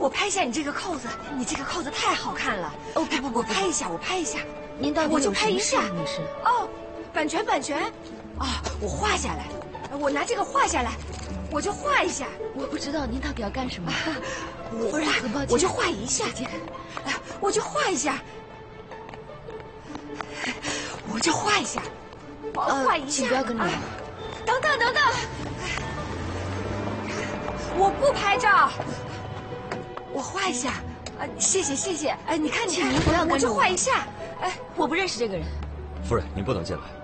我拍一下你这个扣子，你这个扣子太好看了。 哦不， 我拍一下，我拍一下。 您到底我就拍一下。 女士。 哦，版权。啊，我画下来，我拿这个画下来，我就画一下。 我不知道您到底要干什么。 不是，我就画一下，我就画一下，我就画一下，画一下。 请不要跟着我。 等等，我不拍照，我画一下。谢谢。哎，你看， 请您不要跟着我。 我就画一下。哎， 我不认识这个人。 夫人，您不能进来。